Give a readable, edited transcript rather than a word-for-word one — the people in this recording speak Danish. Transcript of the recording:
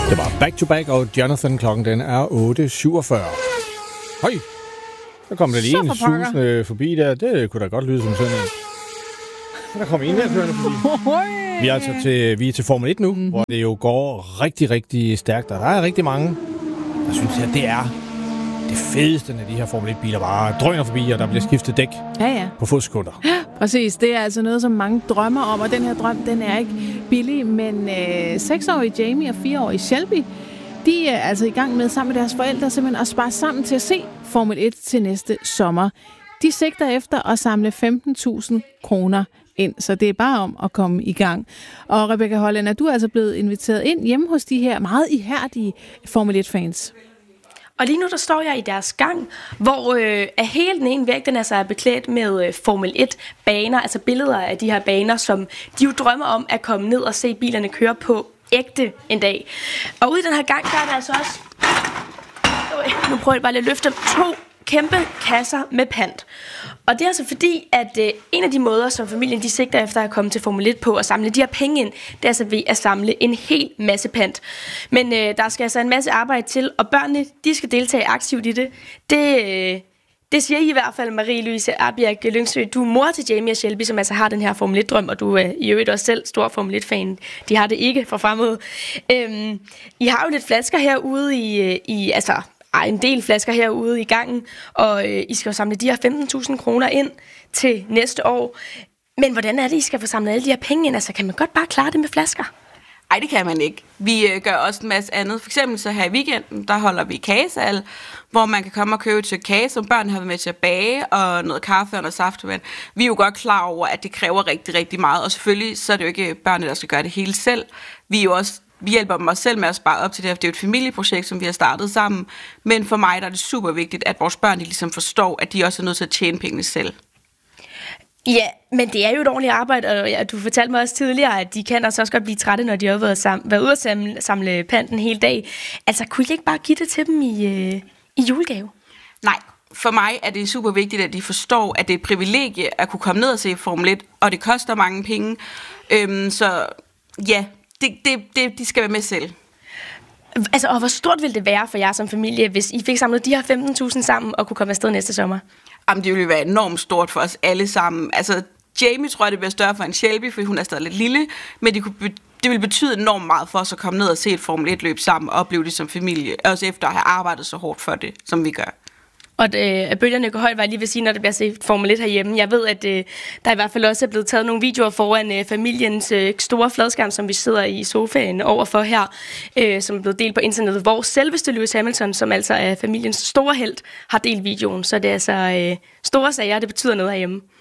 Det var Back to Back og Jonathan. Klokken den er 8.47. Høj, der kom der lige en susende forbi der. Det kunne da godt lyde som sådan en. Der kom en her kørende forbi. Vi er til Formel 1 nu, hvor det jo går rigtig, rigtig stærkt. Og der er rigtig mange, der synes, at det er det fedeste, når de her Formel 1-biler bare drøner forbi, og der bliver skiftet dæk på få sekunder. Ja, præcis. Det er altså noget, som mange drømmer om, og den her drøm, den er ikke billig, men 6-årige Jamie og 4-årige Shelby, de er altså i gang med sammen med deres forældre simpelthen at spare sammen til at se Formel 1 til næste sommer. De sigter efter at samle 15.000 kroner ind, så det er bare om at komme i gang. Og Rebecca Holland, er du altså blevet inviteret ind hjemme hos de her meget ihærdige Formel 1-fans? Og lige nu, der står jeg i deres gang, hvor af hele den ene væg, den altså er beklædt med Formel 1-baner, altså billeder af de her baner, som de jo drømmer om at komme ned og se bilerne køre på ægte en dag. Og ude i den her gang, der er der altså også, nu prøver jeg bare lige at løfte 2 kæmpe kasser med pant. Og det er altså fordi, at en af de måder, som familien de sigter efter at komme til Formel 1 på og samle de her penge ind, det er altså ved at samle en hel masse pant. Men der skal altså en masse arbejde til, og børnene, de skal deltage aktivt i det. Det siger I hvert fald, Marie-Louise Arbjerg Lyngsø. Du er mor til Jamie og Shelby, som altså har den her Formel 1-drøm, og du er i øvrigt også selv stor Formel 1-fan. De har det ikke for fremmede. I har jo lidt flasker herude i en del flasker herude i gangen, og I skal jo samle de her 15.000 kroner ind til næste år. Men hvordan er det, I skal få samlet alle de her penge ind? Altså, kan man godt bare klare det med flasker? Ej, det kan man ikke. Vi gør også en masse andet. For eksempel så her i weekenden, der holder vi kagesal, hvor man kan komme og købe et stykke kage, som børn har været med til at bage, og noget kaffe og noget saftevand. Vi er jo godt klar over, at det kræver rigtig, rigtig meget, og selvfølgelig så er det jo ikke børnene, der skal gøre det hele selv. Vi hjælper dem også selv med at spare op til det her. Det er jo et familieprojekt, som vi har startet sammen. Men for mig der er det super vigtigt, at vores børn de ligesom forstår, at de også er nødt til at tjene pengene selv. Ja, men det er jo et ordentligt arbejde, og du fortalte mig også tidligere, at de kan også godt blive trætte, når de har været ude at samle panten hele dag. Altså, kunne I ikke bare give det til dem i julegave? Nej, for mig er det super vigtigt, at de forstår, at det er et privilegie at kunne komme ned og se Formel 1, og det koster mange penge. Så ja, de skal være med selv. Altså, og hvor stort ville det være for jer som familie, hvis I fik samlet de her 15.000 sammen og kunne komme afsted næste sommer? Jamen, det ville være enormt stort for os alle sammen. Altså, Jamie tror jeg, det bliver større for en Shelby, fordi hun er stadig lidt lille, men det ville betyde enormt meget for os at komme ned og se et Formel 1-løb sammen og opleve det som familie, også efter at have arbejdet så hårdt for det, som vi gør. Og at bølgerne går højt, var jeg lige ved at sige, når det bliver set Formel 1 herhjemme. Jeg ved, at der i hvert fald også er blevet taget nogle videoer foran familiens store fladskærm, som vi sidder i sofaen overfor her, som er blevet delt på internettet, hvor selveste Lewis Hamilton, som altså er familiens store helt, har delt videoen. Så det er altså store sager, det betyder noget herhjemme.